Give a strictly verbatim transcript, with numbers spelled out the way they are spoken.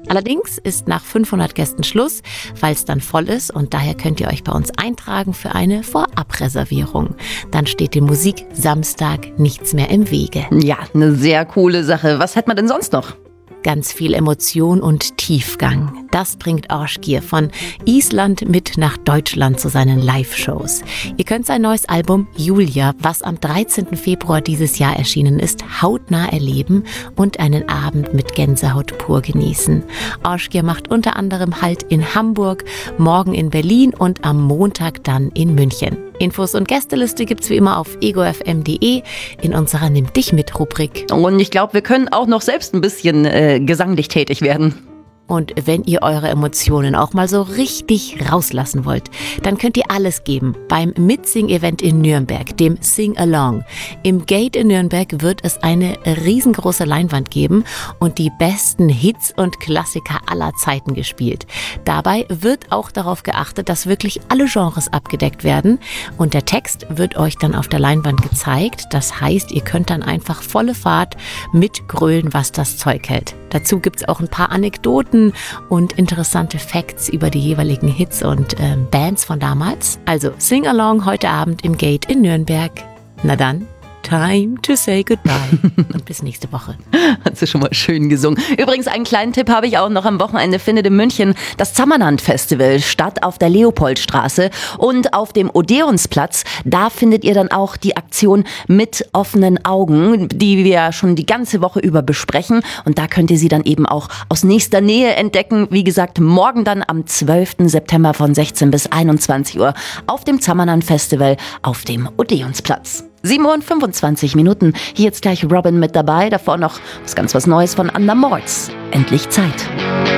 Allerdings ist nach fünfhundert Gästen Schluss, weil es dann voll ist und daher könnt ihr euch bei uns eintragen für eine Vorabreservierung. Dann steht dem Musik Samstag nichts mehr im Wege. Ja, eine sehr coole Sache. Was hat man denn sonst noch? Ganz viel Emotion und Tiefgang. Das bringt Ásgeir von Island mit nach Deutschland zu seinen Live-Shows. Ihr könnt sein neues Album Julia, was am dreizehnten Februar dieses Jahr erschienen ist, hautnah erleben und einen Abend mit Gänsehaut pur genießen. Ásgeir macht unter anderem Halt in Hamburg, morgen in Berlin und am Montag dann in München. Infos und Gästeliste gibt's wie immer auf ego f m punkt d e in unserer Nimm dich mit Rubrik. Und ich glaube, wir können auch noch selbst ein bisschen äh, gesanglich tätig werden. Und wenn ihr eure Emotionen auch mal so richtig rauslassen wollt, dann könnt ihr alles geben beim Mitsing-Event in Nürnberg, dem Sing Along. Im Gate in Nürnberg wird es eine riesengroße Leinwand geben und die besten Hits und Klassiker aller Zeiten gespielt. Dabei wird auch darauf geachtet, dass wirklich alle Genres abgedeckt werden und der Text wird euch dann auf der Leinwand gezeigt. Das heißt, ihr könnt dann einfach volle Fahrt mitgrölen, was das Zeug hält. Dazu gibt's auch ein paar Anekdoten und interessante Facts über die jeweiligen Hits und äh, Bands von damals. Also Sing Along heute Abend im Gate in Nürnberg. Na dann, time to say goodbye und bis nächste Woche. Hat sie schon mal schön gesungen. Übrigens, einen kleinen Tipp habe ich auch noch. Am Wochenende findet in München das Zammerland-Festival statt auf der Leopoldstraße und auf dem Odeonsplatz. Da findet ihr dann auch die Aktion mit offenen Augen, die wir schon die ganze Woche über besprechen. Und da könnt ihr sie dann eben auch aus nächster Nähe entdecken. Wie gesagt, morgen dann am zwölften September von sechzehn bis einundzwanzig Uhr auf dem Zammerland-Festival auf dem Odeonsplatz. sieben Uhr und fünfundzwanzig Minuten. Hier jetzt gleich Robin mit dabei. Davor noch was ganz was Neues von Anna Mords. Endlich Zeit.